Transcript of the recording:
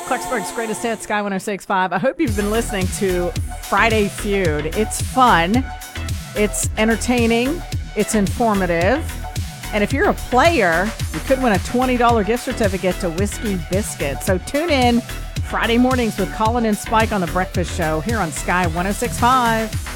Clarksburg's Greatest Hits, Sky 106.5. I hope you've been listening to Friday Feud. It's fun, it's entertaining, it's informative. And if you're a player, you could win a $20 gift certificate to Whiskey Biscuit. So tune in Friday mornings with Colin and Spike on The Breakfast Show here on Sky 106.5.